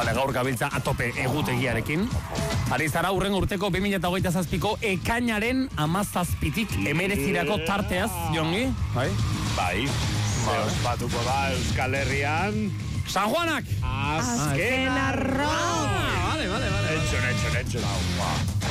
Bale, gaur gabiltza atope egutegiarekin. Ari zara urren urteko 2027ko ekainaren 17tik 19 tarteaz, Jongi? Bai. Ospatuko da Euskal Herrian. San Juanak! Azken arroz! Vale. Entzun.